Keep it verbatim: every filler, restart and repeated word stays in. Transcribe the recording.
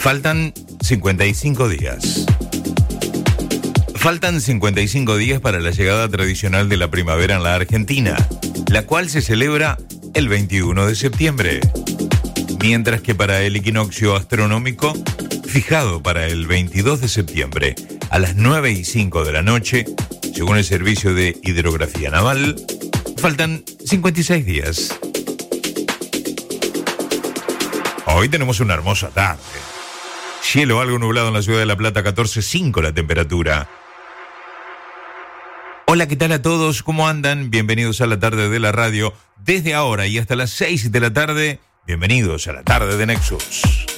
Faltan cincuenta y cinco días. Faltan cincuenta y cinco días para la llegada tradicional de la primavera en la Argentina, la cual se celebra el veintiuno de septiembre. Mientras que para el equinoccio astronómico, fijado para el veintidós de septiembre a las nueve y cinco de la noche, según el Servicio de Hidrografía Naval, faltan cincuenta y seis días. Hoy tenemos una hermosa tarde. Cielo algo nublado en la ciudad de La Plata, catorce punto cinco la temperatura. Hola, ¿qué tal a todos? ¿Cómo andan? Bienvenidos a la tarde de la radio. Desde ahora y hasta las seis de la tarde, bienvenidos a la tarde de Nexus.